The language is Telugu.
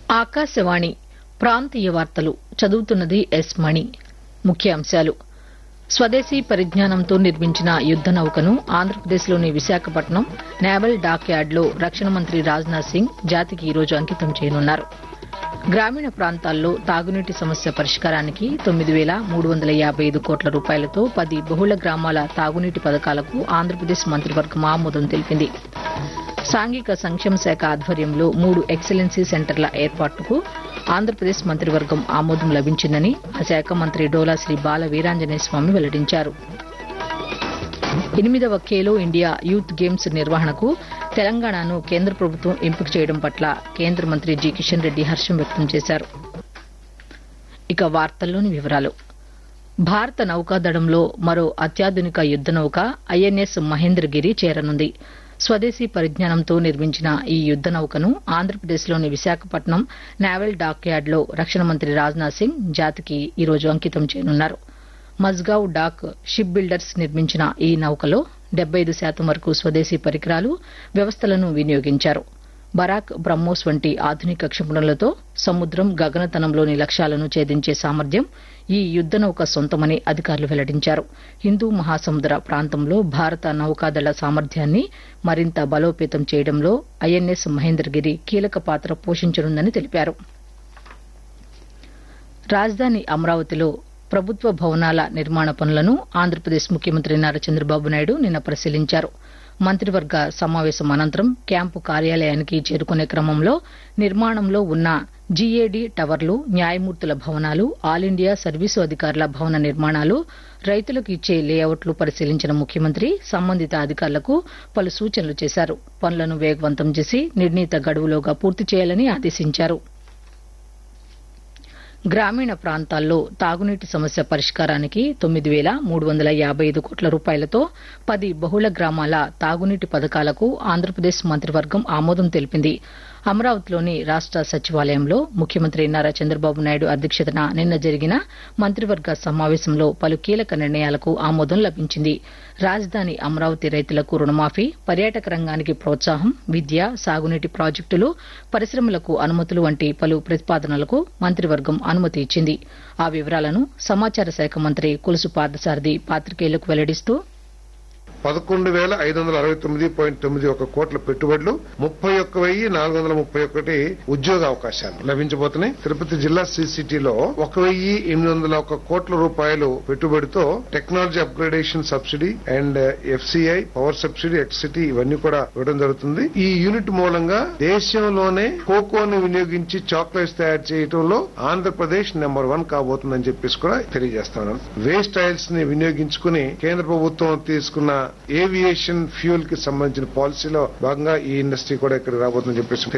ఆకాశవాణి ప్రాంతీయ వార్తలు చదువుతున్నది ఎస్ మణి. ముఖ్యాంశాలు: స్వదేశీ పరిజ్ఞానంతో నిర్మించిన యుద్ద నౌకను ఆంధ్రప్రదేశ్లోని విశాఖపట్నం నేవల్ డాక్ యార్డ్లో రక్షణ మంత్రి రాజ్నాథ్ సింగ్ జాతికి ఈ రోజు అంకితం చేయనున్నారు. గ్రామీణ ప్రాంతాల్లో తాగునీటి సమస్య పరిష్కారానికి 9,355 కోట్ల రూపాయలతో 10 బహుళ గ్రామాల తాగునీటి పథకాలకు ఆంధ్రప్రదేశ్ మంత్రివర్గం ఆమోదం తెలిపింది. సాంఘిక సంక్షేమ శాఖ ఆధ్వర్యంలో 3 ఎక్సలెన్సీ సెంటర్ల ఏర్పాటుకు ఆంధ్రప్రదేశ్ మంత్రివర్గం ఆమోదం లభించిందని ఆ శాఖ మంత్రి డోలా శ్రీ బాల వీరాంజనేయ స్వామి వెల్లడించారు. 8వ ఖేలో ఇండియా యూత్ గేమ్స్ నిర్వహణకు తెలంగాణను కేంద్ర ప్రభుత్వం ఎంపిక చేయడం పట్ల కేంద్ర మంత్రి జి కిషన్ రెడ్డి హర్షం వ్యక్తం చేశారు. ఇక వార్తల్లోని వివరాలు: భారత నౌకాదళంలో మరో అత్యాధునిక యుద్ద నౌక ఐఎన్ఎస్ మహేంద్రగిరి చేరనుంది. స్వదేశీ పరిజ్ఞానంతో నిర్మించిన ఈ యుద్ద నౌకను ఆంధ్రప్రదేశ్లోని విశాఖపట్నం నేవల్ డాక్ యార్డ్లో రక్షణ మంత్రి రాజ్నాథ్ సింగ్ జాతికి ఈ రోజు అంకితం చేయనున్నారు. మజ్గావ్ డాక్ షిప్ బిల్డర్స్ నిర్మించిన ఈ నౌకలో 75% వరకు స్వదేశీ పరికరాలు, వ్యవస్థలను వినియోగించారు. బరాక్, బ్రహ్మోస్ వంటి ఆధునిక క్షిపణులతో సముద్రం, గగనతలంలోని లక్ష్యాలను ఛేదించే సామర్థ్యం ఈ యుద్ద నౌక సొంతమని అధికారులు వెల్లడించారు. హిందూ మహాసముద్ర ప్రాంతంలో భారత నౌకాదళ సామర్థ్యాన్ని మరింత బలోపేతం చేయడంలో ఐఎన్ఎస్ మహేంద్రగిరి కీలక పాత్ర పోషించనుందని తెలిపారు. రాజధాని అమరావతిలో ప్రభుత్వ భవనాల నిర్మాణ పనులను ఆంధ్రప్రదేశ్ ముఖ్యమంత్రి నారా చంద్రబాబు నాయుడు నిన్న పరిశీలించారు. మంత్రివర్గ సమావేశం అనంతరం క్యాంపు కార్యాలయానికి చేరుకునే క్రమంలో నిర్మాణంలో ఉన్న జీఏడీ టవర్లు, న్యాయమూర్తుల భవనాలు, ఆల్ ఇండియా సర్వీసు అధికారుల భవన నిర్మాణాలు, రైతులకు ఇచ్చే లేఅవుట్లు పరిశీలించిన ముఖ్యమంత్రి సంబంధిత అధికారులకు పలు సూచనలు చేశారు. పనులను వేగవంతం చేసి నిర్ణీత గడువులోగా పూర్తి చేయాలని ఆదేశించారు. గ్రామీణ ప్రాంతాల్లో తాగునీటి సమస్య పరిష్కారానికి 9,355 కోట్ల రూపాయలతో 10 బహుళ గ్రామాల తాగునీటి పథకాలకు ఆంధ్రప్రదేశ్ మంత్రివర్గం ఆమోదం తెలిపింది. అమరావతిలోని రాష్ట సచివాలయంలో ముఖ్యమంత్రి నారా చంద్రబాబు నాయుడు అధ్యక్షతన నిన్న జరిగిన మంత్రివర్గ సమావేశంలో పలు కీలక నిర్ణయాలకు ఆమోదం లభించింది. రాజధాని అమరావతి రైతులకు రుణమాఫీ, పర్యాటక రంగానికి ప్రోత్సాహం, విద్య, సాగునీటి ప్రాజెక్టులు, పరిశ్రమలకు అనుమతులు వంటి పలు ప్రతిపాదనలకు మంత్రివర్గం అనుమతి ఇచ్చింది. ఆ వివరాలను సమాచార శాఖ మంత్రి కొలుసు పార్థసారథి పాత్రికేయులకు వెల్లడిస్తూ 11,569.91 కోట్ల పెట్టుబడులు, 31,431 ఉద్యోగ అవకాశాలు లభించబోతున్నాయి. తిరుపతి జిల్లా సిసిటిలో 1,801 కోట్ల రూపాయలు పెట్టుబడితో technology upgradation subsidy and FCI, power subsidy, ఎక్సిటీ ఇవన్నీ కూడా ఇవ్వడం జరుగుతుంది. ఈ యూనిట్ మూలంగా దేశంలోనే కోకోని వినియోగించి చాక్లెట్స్ తయారు చేయడంలో ఆంధ్రప్రదేశ్ నెంబర్ 1 కాబోతుందని చెప్పేసి కూడా తెలియజేస్తాను. వేస్ట్ ఆయిల్స్ ని వినియోగించుకుని కేంద్ర ప్రభుత్వం తీసుకున్న ఏవియేషన్ ఫ్యూయల్ కి సంబంధించిన పాలసీలో భాగంగా ఈ ఇండస్ట్రీ కూడా ఇక్కడ రాబోతుందని చెప్పేసి